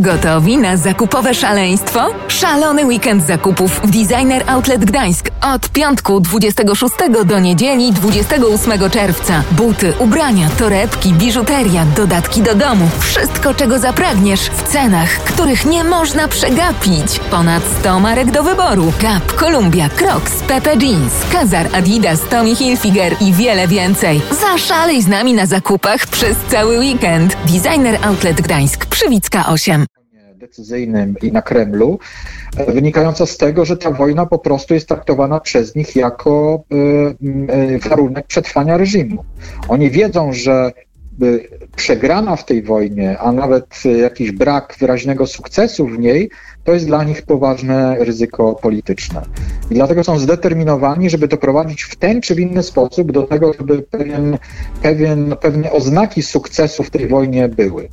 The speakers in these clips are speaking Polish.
Gotowi na zakupowe szaleństwo? Szalony weekend zakupów w Designer Outlet Gdańsk od piątku 26 do niedzieli 28 czerwca. Buty, ubrania, torebki, biżuteria, dodatki do domu. Wszystko, czego zapragniesz w cenach, których nie można przegapić. Ponad 100 marek do wyboru. Gap, Columbia, Crocs, Pepe Jeans, Kazar, Adidas, Tommy Hilfiger i wiele więcej. Zaszalej z nami na zakupach przez cały weekend. Designer Outlet Gdańsk, Przywicka 8. Decyzyjnym i na Kremlu, wynikająca z tego, że ta wojna po prostu jest traktowana przez nich jako warunek przetrwania reżimu. Oni wiedzą, że przegrana w tej wojnie, a nawet jakiś brak wyraźnego sukcesu w niej, to jest dla nich poważne ryzyko polityczne. I dlatego są zdeterminowani, żeby doprowadzić w ten czy w inny sposób do tego, żeby pewne oznaki sukcesu w tej wojnie były.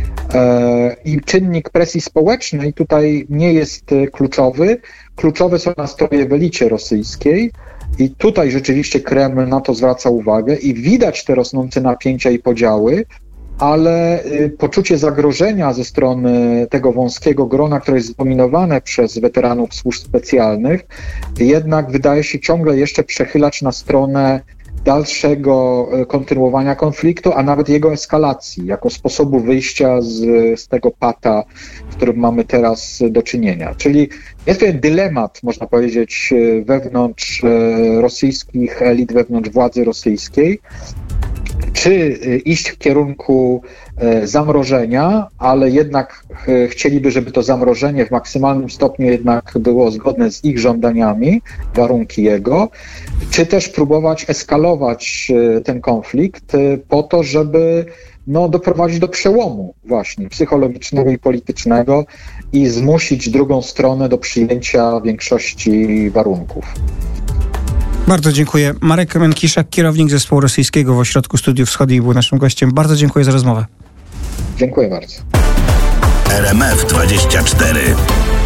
I czynnik presji społecznej tutaj nie jest kluczowy. Kluczowe są nastroje w elicie rosyjskiej i tutaj rzeczywiście Kreml na to zwraca uwagę i widać te rosnące napięcia i podziały, ale poczucie zagrożenia ze strony tego wąskiego grona, które jest zdominowane przez weteranów służb specjalnych, jednak wydaje się ciągle jeszcze przechylać na stronę dalszego kontynuowania konfliktu, a nawet jego eskalacji, jako sposobu wyjścia z tego pata, w którym mamy teraz do czynienia. Czyli jest pewien dylemat, można powiedzieć, wewnątrz rosyjskich elit, wewnątrz władzy rosyjskiej, czy iść w kierunku zamrożenia, ale jednak chcieliby, żeby to zamrożenie w maksymalnym stopniu jednak było zgodne z ich żądaniami, warunki jego, czy też próbować eskalować ten konflikt po to, żeby doprowadzić do przełomu właśnie psychologicznego i politycznego i zmusić drugą stronę do przyjęcia większości warunków. Bardzo dziękuję. Marek Menkiszak, kierownik zespołu rosyjskiego w Ośrodku Studiów Wschodnich, był naszym gościem. Bardzo dziękuję za rozmowę. Dziękuję bardzo. RMF 24.